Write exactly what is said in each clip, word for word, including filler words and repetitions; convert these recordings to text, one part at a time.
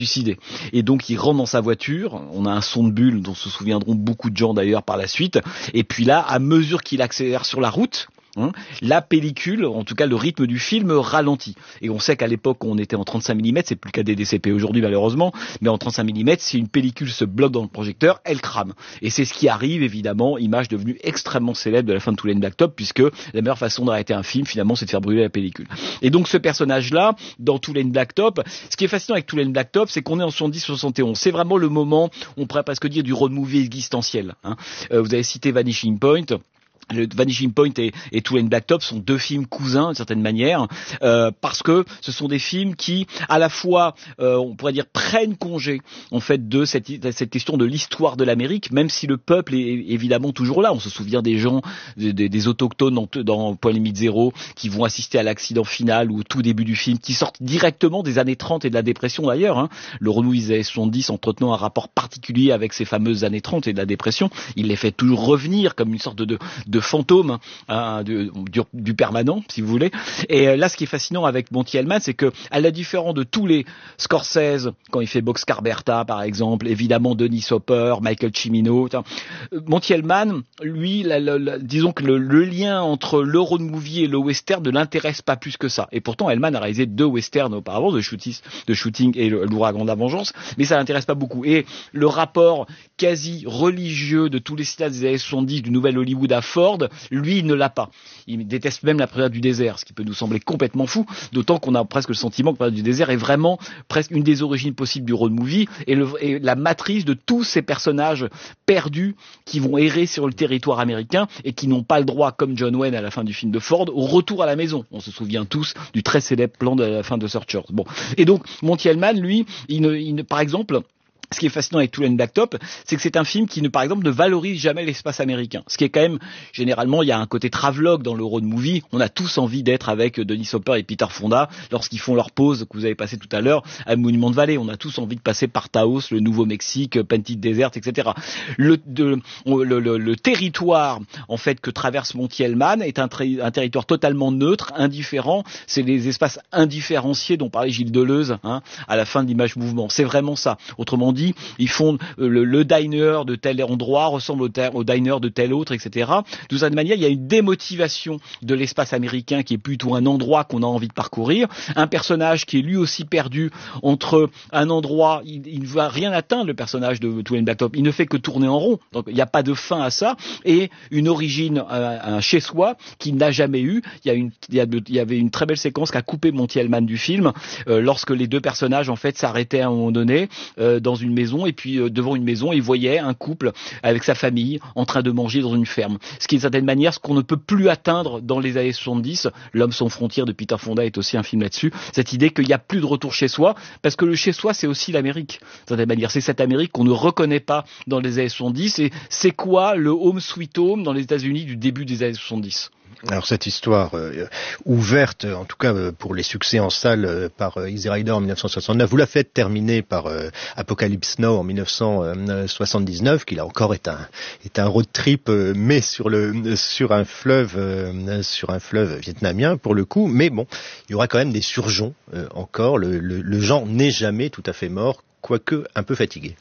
suicidé. Et donc il rentre dans sa voiture, on a un son de bulle dont se souviendront beaucoup de gens d'ailleurs par la suite, et puis là, à mesure qu'il accélère sur la route, Hein, la pellicule, en tout cas le rythme du film ralentit. Et on sait qu'à l'époque on était en trente-cinq millimètres, c'est plus le cas des D C P aujourd'hui malheureusement, mais en trente-cinq millimètres, si une pellicule se bloque dans le projecteur, elle crame. Et c'est ce qui arrive évidemment, image devenue extrêmement célèbre de la fin de Two Lane Blacktop, puisque la meilleure façon d'arrêter un film finalement c'est de faire brûler la pellicule. Et donc ce personnage-là, dans Two Lane Blacktop, ce qui est fascinant avec Two Lane Blacktop, c'est qu'on est en soixante-dix soixante et onze. C'est vraiment le moment, on pourrait presque dire, du road movie existentiel. Hein. Euh, vous avez cité Vanishing Point. Le Vanishing Point et, et Two Lane Blacktop sont deux films cousins d'une certaine manière, euh, parce que ce sont des films qui, à la fois, euh, on pourrait dire, prennent congé en fait de cette, cette question de l'histoire de l'Amérique, même si le peuple est évidemment toujours là. On se souvient des gens, des, des autochtones dans, dans Point Limite Zéro, qui vont assister à l'accident final ou au tout début du film, qui sortent directement des années trente et de la dépression d'ailleurs. Hein. Le renouveau des années soixante-dix entretenant un rapport particulier avec ces fameuses années trente et de la dépression, il les fait toujours revenir comme une sorte de, de fantôme hein, du, du, du permanent, si vous voulez. Et là, ce qui est fascinant avec Monty Hellman, c'est que, à la différence de tous les Scorsese, quand il fait Boxcar Bertha, par exemple, évidemment Dennis Hopper, Michael Cimino, Monty Hellman, lui, la, la, la, disons que le, le lien entre le road movie et le western ne l'intéresse pas plus que ça. Et pourtant, Hellman a réalisé deux westerns auparavant, de Shooting, de shooting et l'Ouragan de la Vengeance, mais ça l'intéresse pas beaucoup. Et le rapport quasi religieux de tous les cinéastes des années soixante-dix du nouvel Hollywood à Ford, lui, il ne l'a pas. Il déteste même la période du désert, ce qui peut nous sembler complètement fou, d'autant qu'on a presque le sentiment que la période du désert est vraiment presque une des origines possibles du road movie et, le, et la matrice de tous ces personnages perdus qui vont errer sur le territoire américain et qui n'ont pas le droit, comme John Wayne à la fin du film de Ford, au retour à la maison. On se souvient tous du très célèbre plan de la fin de Searchers. Bon. Et donc, Monty Hellman, lui, il ne, il ne, par exemple, ce qui est fascinant avec Two Lane Blacktop, c'est que c'est un film qui, ne, par exemple, ne valorise jamais l'espace américain. Ce qui est quand même, généralement, il y a un côté travelogue dans le road movie. On a tous envie d'être avec Dennis Hopper et Peter Fonda lorsqu'ils font leur pause que vous avez passé tout à l'heure à Monument Valley. On a tous envie de passer par Taos, le Nouveau-Mexique, Painted Desert, et cetera. Le, de, le, le, le territoire, en fait, que traverse Monty Hellman est un, un territoire totalement neutre, indifférent. C'est les espaces indifférenciés dont parlait Gilles Deleuze hein, à la fin de l'Image Mouvement. C'est vraiment ça. Autrement dit, ils font euh, le, le diner de tel endroit ressemble au, ta- au diner de tel autre, et cetera. De cette manière, il y a une démotivation de l'espace américain qui est plutôt un endroit qu'on a envie de parcourir. Un personnage qui est lui aussi perdu entre un endroit, il, il ne va rien atteindre, le personnage de Two Lane Blacktop. Il ne fait que tourner en rond. Donc il n'y a pas de fin à ça. Et une origine, un, un chez-soi qu'il n'a jamais eu. Il y a une, il y, a de, il y avait une très belle séquence qu'a coupé Monty Hellman du film euh, lorsque les deux personnages en fait s'arrêtaient à un moment donné euh, dans une maison et puis euh, devant une maison, il voyait un couple avec sa famille en train de manger dans une ferme. Ce qui est d'une certaine manière ce qu'on ne peut plus atteindre dans les années soixante-dix. L'Homme sans frontières de Peter Fonda est aussi un film là-dessus. Cette idée qu'il n'y a plus de retour chez soi, parce que le chez soi c'est aussi l'Amérique. D'une certaine manière, c'est cette Amérique qu'on ne reconnaît pas dans les années soixante-dix. Et c'est quoi le home sweet home dans les États-Unis du début des années soixante-dix? Alors cette histoire euh, ouverte, en tout cas euh, pour les succès en salle euh, par euh, Easy Rider en dix-neuf cent soixante-neuf, vous la faites terminer par euh, Apocalypse Now en dix-neuf cent soixante-dix-neuf, qui là encore est un est un road trip euh, mais sur le sur un fleuve euh, sur un fleuve vietnamien pour le coup, mais bon, il y aura quand même des surgeons euh, encore. Le, le, le genre n'est jamais tout à fait mort, quoique un peu fatigué.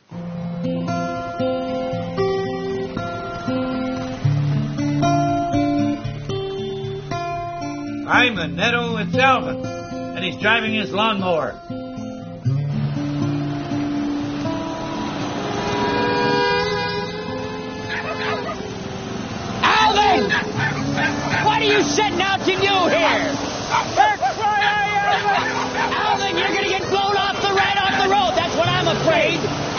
I'm Annetto with Alvin, and he's driving his lawnmower. Alvin! What are you setting out to do here? That's why I am... Alvin, you're gonna get blown off the right off the road. That's what I'm afraid.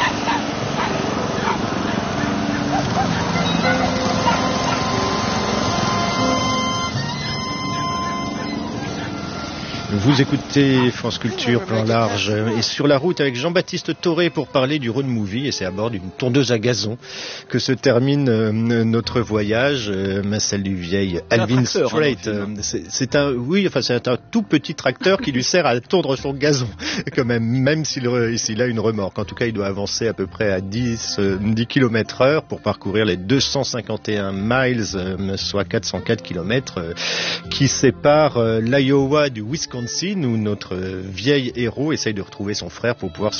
Vous écoutez France Culture, plan large, et sur la route avec Jean-Baptiste Thoré pour parler du road movie, et c'est à bord d'une tondeuse à gazon que se termine euh, notre voyage, euh, celle du vieil Alvin Strait. Euh, c'est, c'est un, oui, enfin c'est un tout petit tracteur qui lui sert à tondre son gazon, quand même, même s'il, s'il a une remorque. En tout cas, il doit avancer à peu près à dix kilomètres heure pour parcourir les deux cent cinquante et un miles, euh, soit quatre cent quatre kilomètres, euh, qui séparent euh, l'Iowa du Wisconsin, où notre vieil héros essaye de retrouver son frère pour pouvoir